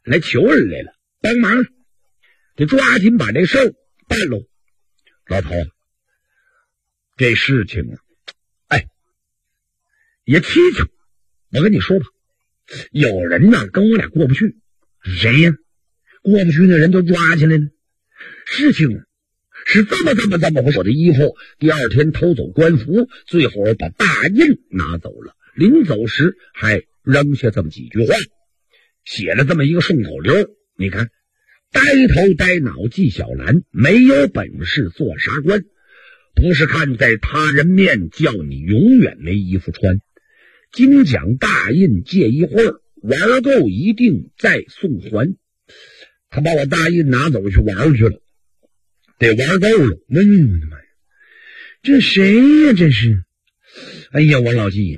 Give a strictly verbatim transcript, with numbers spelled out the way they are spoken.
来求人来了，帮忙，得抓紧把这事儿办喽。老头啊，这事情啊，哎，也蹊跷。我跟你说吧，有人呢跟我俩过不去，谁呀？过不去那人都抓起来了。事情啊是这么这么这么回事。我的衣服第二天偷走官服，最后把大印拿走了，临走时还扔下这么几句话，写了这么一个顺口溜。你看，呆头呆脑纪晓岚，没有本事做啥官，不是看在他人面叫你永远没衣服穿，精讲大印借一会儿，玩够一定再送还。他把我大印拿走去玩去了，得玩够了。哎呦我的妈呀，这谁呀？这是，哎呀，我老纪